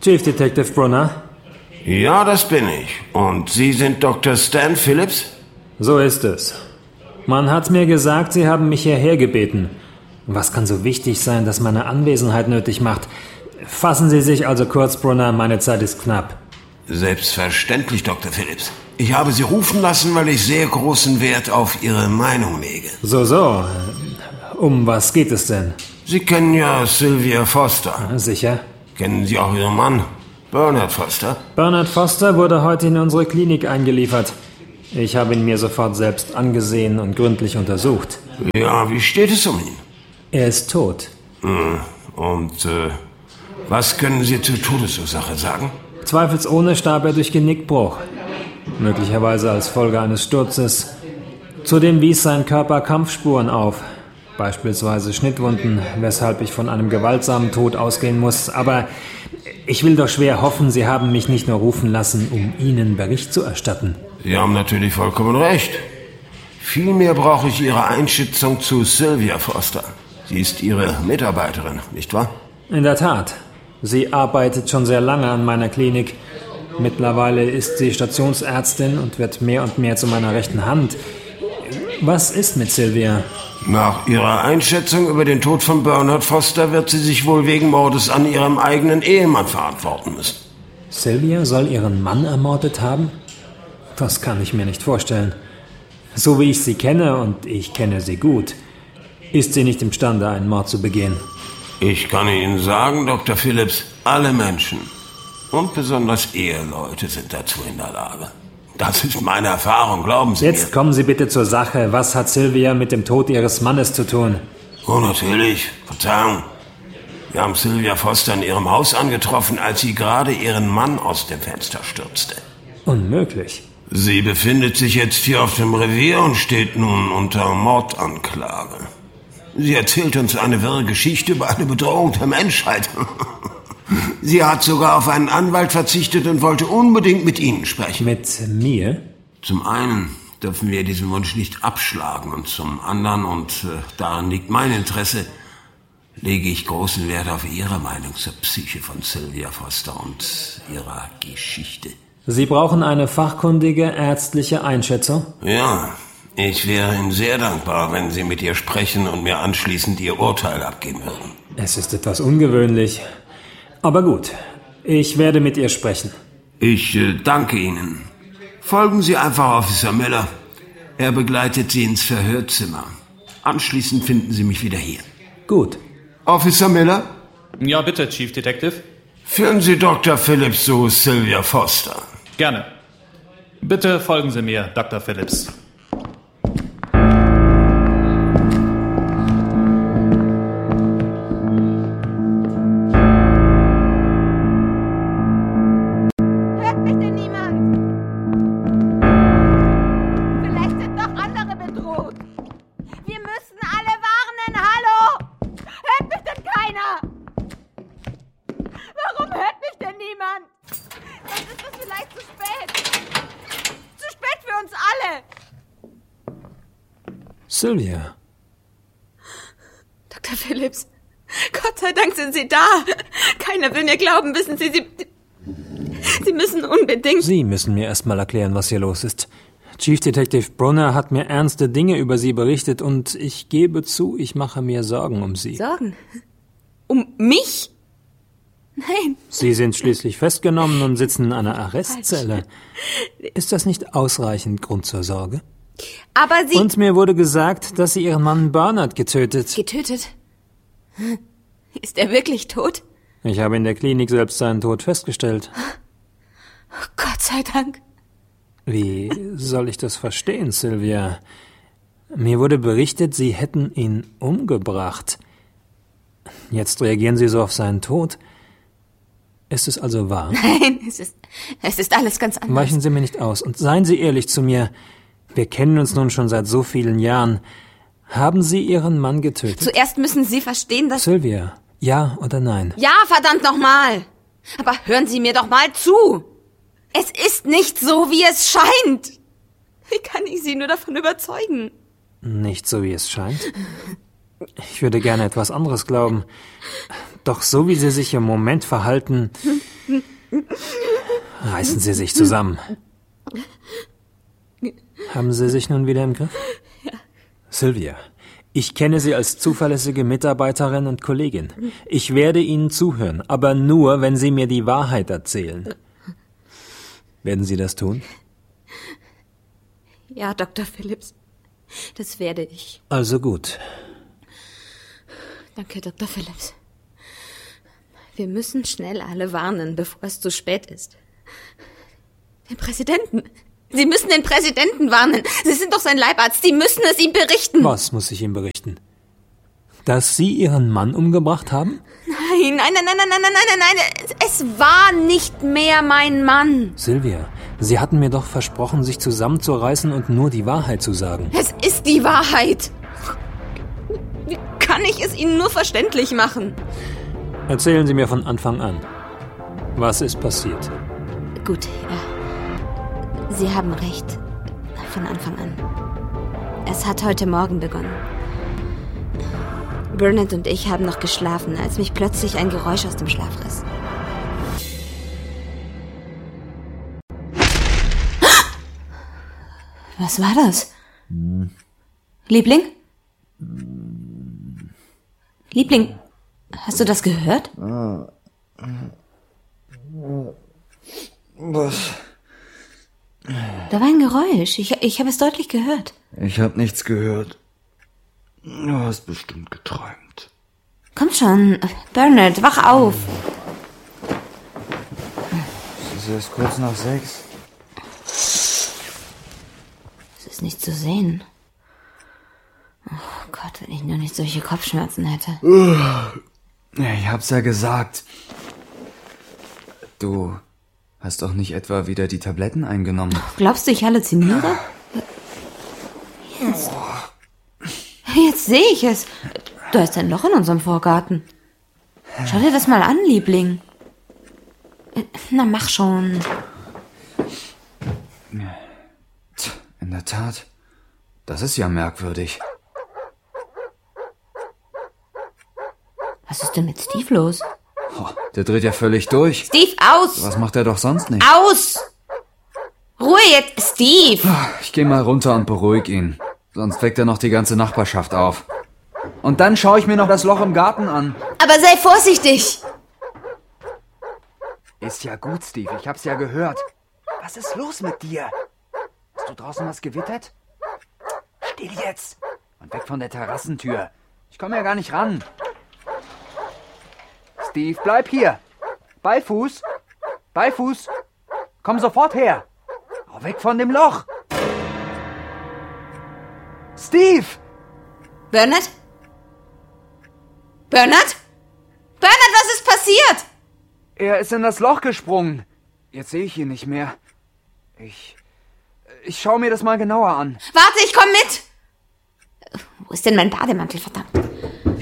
Chief Detective Brunner? Ja, das bin ich. Und Sie sind Dr. Stan Phillips? So ist es. Man hat mir gesagt, Sie haben mich hierher gebeten. Was kann so wichtig sein, dass meine Anwesenheit nötig macht? Fassen Sie sich also kurz, Brunner, meine Zeit ist knapp. Selbstverständlich, Dr. Phillips. Ich habe Sie rufen lassen, weil ich sehr großen Wert auf Ihre Meinung lege. So. Um was geht es denn? Sie kennen ja Sylvia Foster. Sicher. Kennen Sie auch Ihren Mann, Bernard Foster? Bernard Foster wurde heute in unsere Klinik eingeliefert. Ich habe ihn mir sofort selbst angesehen und gründlich untersucht. Ja, wie steht es um ihn? Er ist tot. Und was können Sie zur Todesursache sagen? Zweifelsohne starb er durch Genickbruch. Möglicherweise als Folge eines Sturzes. Zudem wies sein Körper Kampfspuren auf. Beispielsweise Schnittwunden, weshalb ich von einem gewaltsamen Tod ausgehen muss. Aber ich will doch schwer hoffen, Sie haben mich nicht nur rufen lassen, um Ihnen Bericht zu erstatten. Sie haben natürlich vollkommen recht. Vielmehr brauche ich Ihre Einschätzung zu Sylvia Foster. Sie ist Ihre Mitarbeiterin, nicht wahr? In der Tat. Sie arbeitet schon sehr lange an meiner Klinik. Mittlerweile ist sie Stationsärztin und wird mehr und mehr zu meiner rechten Hand. Was ist mit Sylvia? Nach Ihrer Einschätzung über den Tod von Bernard Foster wird sie sich wohl wegen Mordes an ihrem eigenen Ehemann verantworten müssen. Sylvia soll ihren Mann ermordet haben? Das kann ich mir nicht vorstellen. So wie ich sie kenne, und ich kenne sie gut, ist sie nicht imstande, einen Mord zu begehen. Ich kann Ihnen sagen, Dr. Phillips, alle Menschen und besonders Eheleute sind dazu in der Lage. Das ist meine Erfahrung, glauben Sie mir. Jetzt kommen Sie bitte zur Sache. Was hat Sylvia mit dem Tod Ihres Mannes zu tun? Oh, natürlich. Verzeihung. Wir haben Sylvia Foster in ihrem Haus angetroffen, als sie gerade ihren Mann aus dem Fenster stürzte. Unmöglich. Sie befindet sich jetzt hier auf dem Revier und steht nun unter Mordanklage. Sie erzählt uns eine wirre Geschichte über eine Bedrohung der Menschheit. Sie hat sogar auf einen Anwalt verzichtet und wollte unbedingt mit Ihnen sprechen. Mit mir? Zum einen dürfen wir diesen Wunsch nicht abschlagen und zum anderen, und daran liegt mein Interesse, lege ich großen Wert auf Ihre Meinung zur Psyche von Sylvia Foster und ihrer Geschichte. Sie brauchen eine fachkundige ärztliche Einschätzung? Ja, ich wäre Ihnen sehr dankbar, wenn Sie mit ihr sprechen und mir anschließend Ihr Urteil abgeben würden. Es ist etwas ungewöhnlich. Aber gut, ich werde mit ihr sprechen. Ich danke Ihnen. Folgen Sie einfach Officer Miller. Er begleitet Sie ins Verhörzimmer. Anschließend finden Sie mich wieder hier. Gut. Officer Miller? Ja, bitte, Chief Detective. Führen Sie Dr. Phillips zu Sylvia Foster. Gerne. Bitte folgen Sie mir, Dr. Phillips. Sylvia. Dr. Phillips, Gott sei Dank sind Sie da. Keiner will mir glauben, wissen Sie, Sie müssen unbedingt... Sie müssen mir erst mal erklären, was hier los ist. Chief Detective Brunner hat mir ernste Dinge über Sie berichtet und ich gebe zu, ich mache mir Sorgen um Sie. Sorgen? Um mich? Nein. Sie sind schließlich festgenommen und sitzen in einer Arrestzelle. Ist das nicht ausreichend Grund zur Sorge? Aber Sie... Und mir wurde gesagt, dass Sie Ihren Mann Bernard getötet. Getötet? Ist er wirklich tot? Ich habe in der Klinik selbst seinen Tod festgestellt. Oh, Gott sei Dank. Wie soll ich das verstehen, Sylvia? Mir wurde berichtet, Sie hätten ihn umgebracht. Jetzt reagieren Sie so auf seinen Tod. Ist es also wahr? Nein, es ist alles ganz anders. Weichen Sie mir nicht aus und seien Sie ehrlich zu mir. Wir kennen uns nun schon seit so vielen Jahren. Haben Sie Ihren Mann getötet? Zuerst müssen Sie verstehen, dass... Sylvia, ja oder nein? Ja, verdammt nochmal! Aber hören Sie mir doch mal zu! Es ist nicht so, wie es scheint! Wie kann ich Sie nur davon überzeugen? Nicht so, wie es scheint? Ich würde gerne etwas anderes glauben. Doch so, wie Sie sich im Moment verhalten... Reißen Sie sich zusammen. Haben Sie sich nun wieder im Griff? Ja. Sylvia, ich kenne Sie als zuverlässige Mitarbeiterin und Kollegin. Ich werde Ihnen zuhören, aber nur, wenn Sie mir die Wahrheit erzählen. Werden Sie das tun? Ja, Dr. Phillips, das werde ich. Also gut. Danke, Dr. Phillips. Wir müssen schnell alle warnen, bevor es zu spät ist. Den Präsidenten. Sie müssen den Präsidenten warnen. Sie sind doch sein Leibarzt. Sie müssen es ihm berichten. Was muss ich ihm berichten? Dass Sie Ihren Mann umgebracht haben? Nein. Es war nicht mehr mein Mann. Sylvia, Sie hatten mir doch versprochen, sich zusammenzureißen und nur die Wahrheit zu sagen. Es ist die Wahrheit. Wie kann ich es Ihnen nur verständlich machen? Erzählen Sie mir von Anfang an. Was ist passiert? Gut, ja. Sie haben recht. Von Anfang an. Es hat heute Morgen begonnen. Burnett und ich haben noch geschlafen, als mich plötzlich ein Geräusch aus dem Schlaf riss. Was war das? Liebling? Liebling, hast du das gehört? Was? Da war ein Geräusch. Ich habe es deutlich gehört. Ich habe nichts gehört. Du hast bestimmt geträumt. Komm schon, Burnett, wach auf. Es ist erst kurz nach 6. Es ist nicht zu sehen. Oh Gott, wenn ich nur nicht solche Kopfschmerzen hätte. Ich hab's ja gesagt. Du hast doch nicht etwa wieder die Tabletten eingenommen? Glaubst du, ich halluziniere? Jetzt sehe ich es. Da ist ein Loch in unserem Vorgarten. Schau dir das mal an, Liebling. Na, mach schon. In der Tat. Das ist ja merkwürdig. Was ist denn mit Steve los? Oh, der dreht ja völlig durch. Steve, aus! Was macht er doch sonst nicht? Aus! Ruhe jetzt, Steve! Ich geh mal runter und beruhig ihn. Sonst weckt er noch die ganze Nachbarschaft auf. Und dann schaue ich mir noch das Loch im Garten an. Aber sei vorsichtig! Ist ja gut, Steve. Ich hab's ja gehört. Was ist los mit dir? Hast du draußen was gewittert? Still jetzt! Und weg von der Terrassentür. Ich komme ja gar nicht ran. Steve, bleib hier. Beifuß. Beifuß. Komm sofort her. Hau weg von dem Loch. Steve! Burnett? Burnett? Burnett, was ist passiert? Er ist in das Loch gesprungen. Jetzt sehe ich ihn nicht mehr. Ich schaue mir das mal genauer an. Warte, ich komm mit. Wo ist denn mein Bademantel, verdammt?